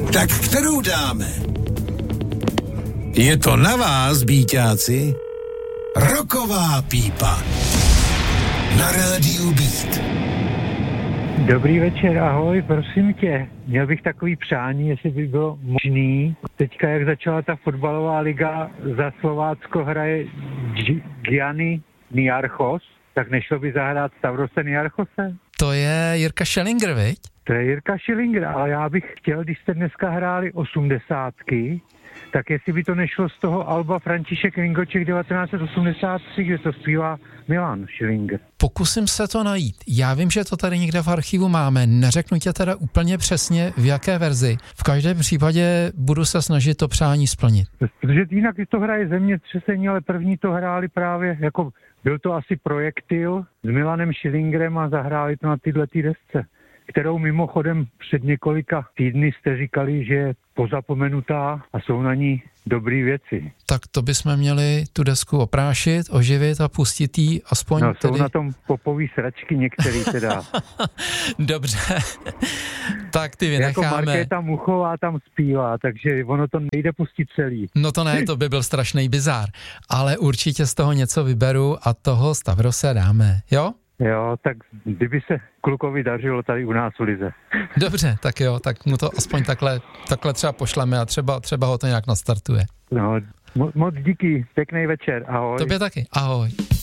Tak kterou dáme? Je to na vás, býťáci. Rocková pípa na rádiu Beat. Dobrý večer, ahoj, prosím tě. Měl bych takový přání, jestli by bylo možný. Teďka, jak začala ta fotbalová liga, za Slovácko hraje Gianni Niarchos, tak nešlo by zahrát Stavrose Niarchose? To je Jirka Schellinger, viď? To je Jirka Schellinger, ale já bych chtěl, když jste dneska hráli 80, tak jestli by to nešlo z toho alba František Ringoček 1983, kde to zpívá Milan Schellinger. Pokusím se to najít. Já vím, že to tady někde v archivu máme. Neřeknu tě teda úplně přesně, v jaké verzi. V každém případě budu se snažit to přání splnit. Protože jinak to hraje Zemětřesení, ale první to hráli právě, jako byl to asi Projektil s Milanem Schellingerem a zahráli to na tyhle desce, kterou mimochodem před několika týdny jste říkali, že je pozapomenutá a jsou na ní dobrý věci. Tak to bychom měli tu desku oprášit, oživit a pustit jí aspoň no, tedy... jsou na tom popový sračky některý teda. Dobře, tak ty vynecháme. Jako Markéta Muchová tam zpívá, takže ono to nejde pustit celý. No to ne, to by byl strašný bizár, ale určitě z toho něco vyberu a toho Stavrose dáme, jo? Jo, tak kdyby se klukovi dařilo tady u nás v lize. Dobře, tak jo, tak mu to aspoň takhle třeba pošleme a třeba ho to nějak nastartuje. No, moc díky, pěkný večer, ahoj. Tobě taky, ahoj.